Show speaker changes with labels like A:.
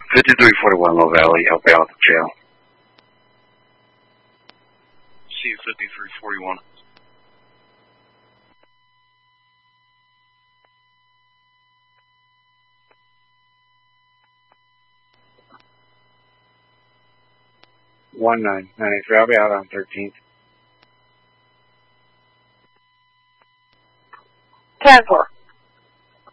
A: 5341 Low Valley, help out the jail.
B: C-5341.
A: One 993. I'll be out on 13th.
C: 10-4.